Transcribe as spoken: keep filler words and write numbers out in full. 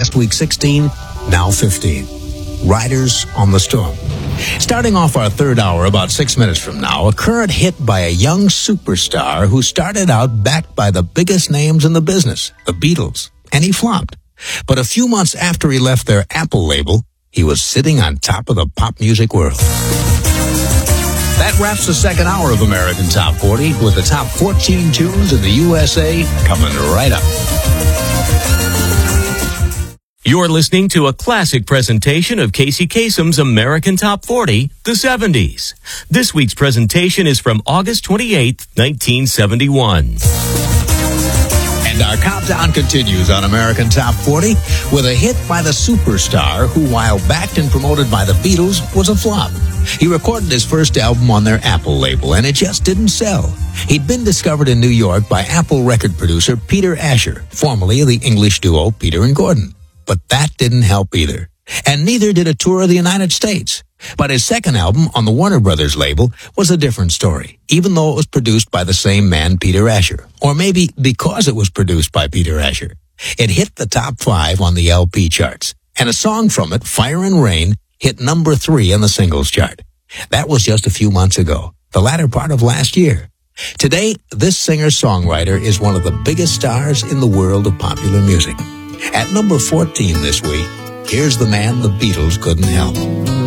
last week sixteen, now fifteen. Riders on the Storm. Starting off our third hour about six minutes from now, a current hit by a young superstar who started out backed by the biggest names in the business, the Beatles, and he flopped. But a few months after he left their Apple label, he was sitting on top of the pop music world. That wraps the second hour of American Top forty with the top fourteen tunes in the U S A coming right up. You're listening to a classic presentation of Casey Kasem's American Top forty, the seventies. This week's presentation is from August twenty-eighth, nineteen seventy-one. And our countdown continues on American Top forty with a hit by the superstar who, while backed and promoted by the Beatles, was a flop. He recorded his first album on their Apple label, and it just didn't sell. He'd been discovered in New York by Apple record producer Peter Asher, formerly of the English duo Peter and Gordon. But that didn't help either. And neither did a tour of the United States. But his second album on the Warner Brothers label was a different story, even though it was produced by the same man, Peter Asher. Or maybe because it was produced by Peter Asher. It hit the top five on the L P charts. And a song from it, Fire and Rain, hit number three on the singles chart. That was just a few months ago, the latter part of last year. Today, this singer-songwriter is one of the biggest stars in the world of popular music. At number fourteen this week, here's the man the Beatles couldn't help.